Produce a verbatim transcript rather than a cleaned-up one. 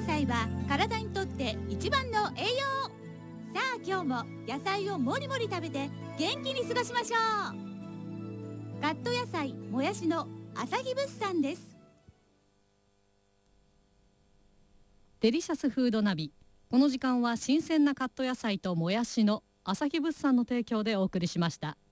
菜は体にとって一番の栄養。さあ今日も野菜をもりもり食べて元気に過ごしましょう。カット野菜もやしの朝日物産です。 デリシャスフードナビ。この時間は新鮮なカット野菜ともやしの朝日物産の提供でお送りしました。